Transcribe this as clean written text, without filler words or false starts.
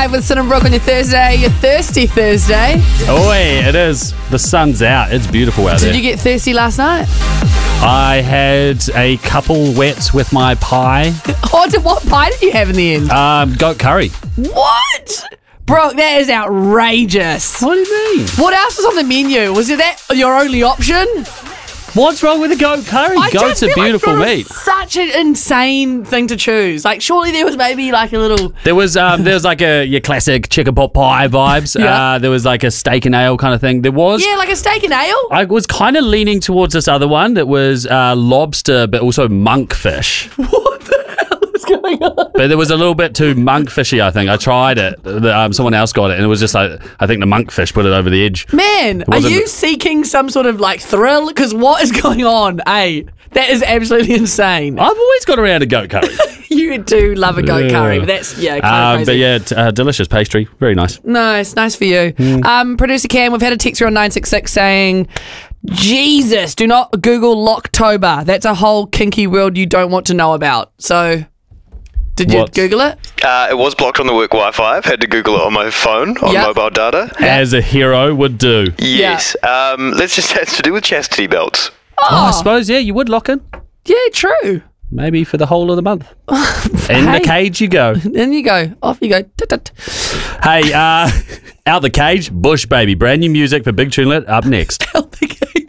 Live with Sin and Brooke on your Thursday, your thirsty Thursday. Oh, it is. The sun's out. It's beautiful out there. Did you get thirsty last night? I had a couple wets with my pie. What pie did you have in the end? Goat curry. What? Brooke, that is outrageous. What do you mean? What else was on the menu? Was it that your only option? What's wrong with a goat curry? I Goat's just a feel beautiful like meat. Such an insane thing to choose. Like, surely there was maybe like a little... There was like your classic chicken pot pie vibes. Yeah. There was like a steak and ale kind of thing. There was. Yeah, like a steak and ale. I was kind of leaning towards this other one that was lobster, but also monkfish. What the hell is going on? But there was a little bit too monkfishy, I think. I tried it. Someone else got it, and it was just like, I think the monkfish put it over the edge. Man, are you seeking some sort of like thrill? Because what is going on? That is absolutely insane. I've always got around a goat curry. You do love a goat curry, but that's, kind of crazy. But yeah, delicious pastry. Very nice. Nice for you. Producer Cam, we've had a text here on 966 saying, Jesus, do not Google Locktober. That's a whole kinky world you don't want to know about. So, did you Google it? It was blocked on the work Wi-Fi. I've had to Google it on my phone, on mobile data. As a hero would do. Yes. Let's just have to do with chastity belts. I suppose, yeah, you would lock in. Yeah, true. Maybe for the whole of the month. In the cage you go. In you go. Off you go. Tut-tut. Hey, out the cage, Bush Baby. Brand new music for Big Tune Lit up next. Out the cage.